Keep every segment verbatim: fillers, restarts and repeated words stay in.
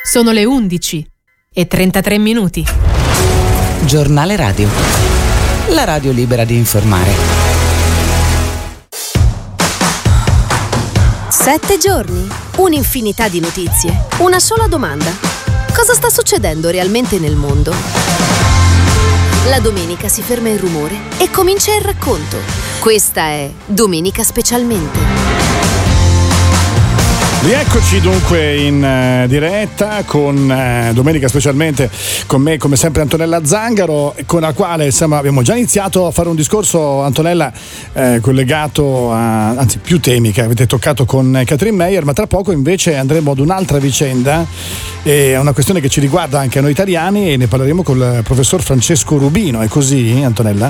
Sono le undici e trentatré minuti. Giornale Radio. La radio libera di informare. Sette giorni, un'infinità di notizie, una sola domanda. Cosa sta succedendo realmente nel mondo? La domenica si ferma il rumore e comincia il racconto. Questa è Domenica Specialmente. Rieccoci dunque in uh, diretta con uh, Domenica Specialmente, con me come sempre Antonella Zangaro, con la quale insomma, abbiamo già iniziato a fare un discorso, Antonella, eh, collegato a, anzi più temi che avete toccato con Katrin Meyer, ma tra poco invece andremo ad un'altra vicenda, è una questione che ci riguarda anche a noi italiani e ne parleremo col professor Francesco Rubino. È così, Antonella?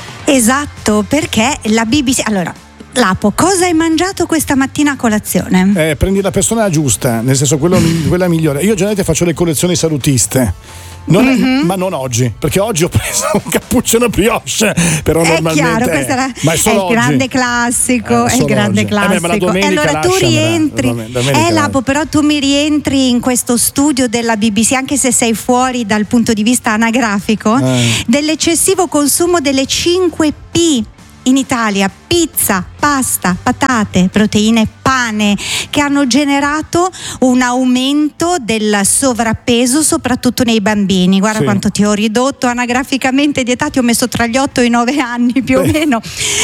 Esatto, perché la B B C... Allora, Lapo, cosa hai mangiato questa mattina a colazione? Eh, prendi la persona giusta, nel senso quello, quella migliore. Io generalmente faccio le collezioni salutiste. Non mm-hmm. è, ma non oggi, perché oggi ho preso un cappuccino brioche, però è normalmente chiaro, questo è, ma è, solo è il grande classico, eh, è il grande oggi. classico. Eh beh, e allora tu rientri, eh Lapo, però tu mi rientri in questo studio della B B C, anche se sei fuori dal punto di vista anagrafico, eh. dell'eccessivo consumo delle cinque P in Italia: pizza, pasta, patate, proteine, pane, che hanno generato un aumento del sovrappeso soprattutto nei bambini. Guarda sì. quanto ti ho ridotto anagraficamente di età, ti ho messo tra gli otto e i nove anni più Beh, o meno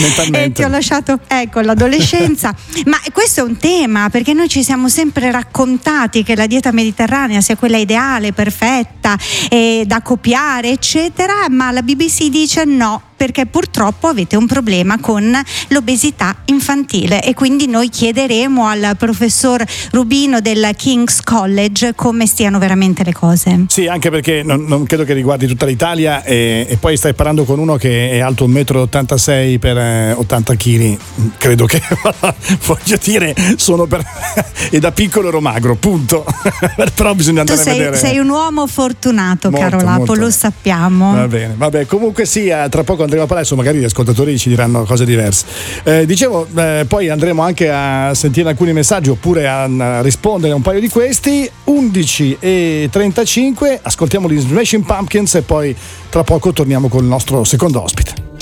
e ti ho lasciato ecco l'adolescenza. Ma questo è un tema, perché noi ci siamo sempre raccontati che la dieta mediterranea sia quella ideale, perfetta, e da copiare eccetera, ma la B B C dice no, perché purtroppo avete un problema con l'obesità infantile, e quindi noi chiederemo al professor Rubino del King's College come stiano veramente le cose. Sì, anche perché non, non credo che riguardi tutta l'Italia, e, e poi stai parlando con uno che è alto un metro e ottantasei per eh, ottanta chili, credo che voglio dire sono per e da piccolo ero magro, punto. Però bisogna andare tu sei, a vedere. Sei un uomo fortunato, molto, caro Lapo, molto. Lo sappiamo. Va bene, vabbè, comunque sia, tra poco andremo a parlare, adesso magari gli ascoltatori ci diranno cose diverse. Eh, dicevo, eh, poi andremo anche a sentire alcuni messaggi oppure a, a rispondere a un paio di questi. Undici e trentacinque, ascoltiamo gli Smashing Pumpkins e poi tra poco torniamo con il nostro secondo ospite.